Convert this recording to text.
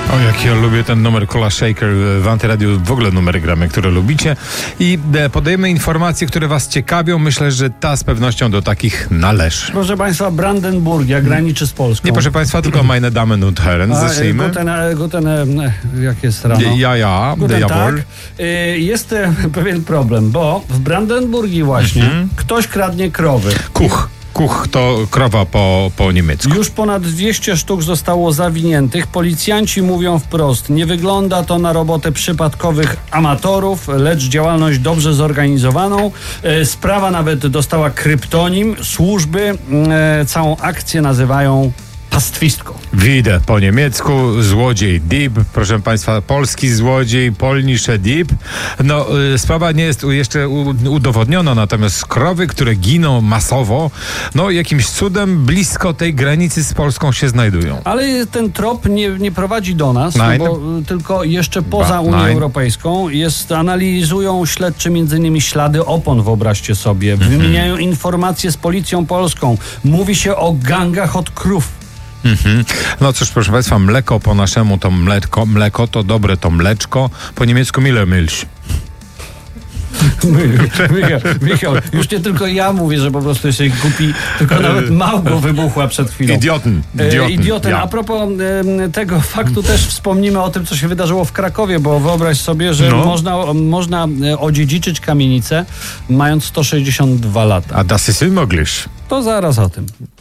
O, jak ja lubię ten numer Cola Shaker w Antyradiu, w ogóle numery gramy, które lubicie. I podajemy informacje, które was ciekawią. Myślę, że ta z pewnością do takich należy. Proszę Państwa, Brandenburgia graniczy z Polską. Nie, proszę Państwa, tylko meine Damen und Herren. Zacznijmy. Jak jest rano? Jawohl. Tak. Jest pewien problem, bo w Brandenburgii właśnie ktoś kradnie krowy. Kuch to krowa po niemiecku. Już ponad 200 sztuk zostało zawiniętych. Policjanci mówią wprost, nie wygląda to na robotę przypadkowych amatorów, lecz działalność dobrze zorganizowaną. Sprawa nawet dostała kryptonim. Służby całą akcję nazywają pastwistką. Widzę po niemiecku, złodziej Dieb, proszę Państwa, polski złodziej, polnische Dieb. No, sprawa nie jest jeszcze udowodniona, natomiast krowy, które giną masowo, no jakimś cudem blisko tej granicy z Polską się znajdują. Ale ten trop nie prowadzi do nas, bo tylko jeszcze poza Unią Europejską analizują śledczy m.in. ślady opon, wyobraźcie sobie, wymieniają informacje z policją polską, mówi się o gangach od krów. No cóż, proszę Państwa, mleko po naszemu to mleko to dobre to mleczko, po niemiecku Milch. Michał, już nie tylko ja mówię, że po prostu jesteś głupi, tylko nawet Małgo wybuchła przed chwilą. Idioten. Ja. A propos tego faktu też wspomnimy o tym, co się wydarzyło w Krakowie, bo wyobraź sobie, że można odziedziczyć kamienicę mając 162 lata. A das ist unmöglich. To zaraz o tym.